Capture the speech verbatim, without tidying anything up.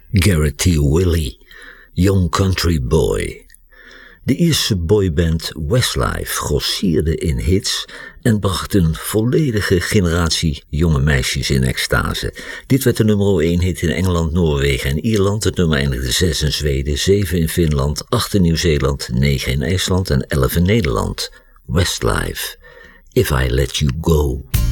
Garrett T. Willey, Young Country Boy. De Ierse boyband Westlife grossierde in hits en bracht een volledige generatie jonge meisjes in extase. Dit werd de nummer één hit in Engeland, Noorwegen en Ierland. Het nummer eindigde zes in Zweden, zeven in Finland, acht in Nieuw-Zeeland, negen in IJsland en elf in Nederland. Westlife, If I Let You Go.